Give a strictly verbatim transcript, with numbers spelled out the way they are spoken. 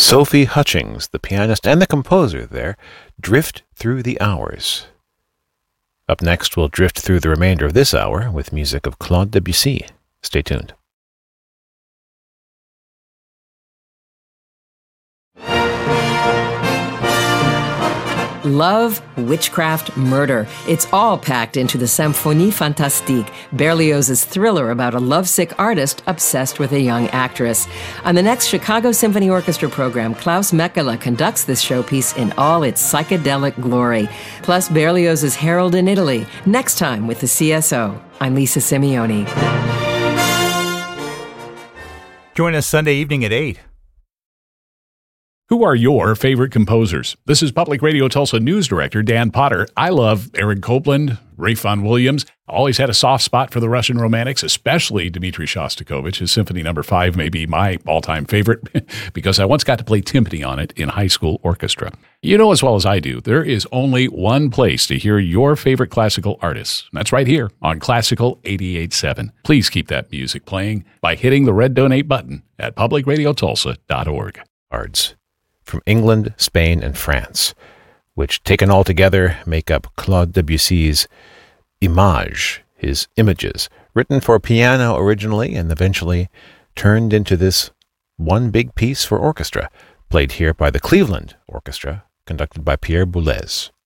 Sophie Hutchings, the pianist and the composer there, drift through the hours. Up next, we'll drift through the remainder of this hour with music of Claude Debussy. Stay tuned. Love, witchcraft, murder. It's all packed into the Symphonie Fantastique, Berlioz's thriller about a lovesick artist obsessed with a young actress. On the next Chicago Symphony Orchestra program, Klaus Mekela conducts this showpiece in all its psychedelic glory. Plus Berlioz's Harold in Italy, next time with the C S O. I'm Lisa Simeone. Join us Sunday evening at eight. Who are your favorite composers? This is Public Radio Tulsa News Director Dan Potter. I love Eric Copeland, Ralph Vaughan Williams. Always had a soft spot for the Russian Romantics, especially Dmitri Shostakovich. His Symphony Number Five may be my all-time favorite because I once got to play timpani on it in high school orchestra. You know as well as I do, there is only one place to hear your favorite classical artists. And that's right here on Classical eighty-eight point seven. Please keep that music playing by hitting the red donate button at public radio tulsa dot org. Cards from England, Spain, and France, which taken all together make up Claude Debussy's Images, his images, written for piano originally and eventually turned into this one big piece for orchestra, played here by the Cleveland Orchestra, conducted by Pierre Boulez.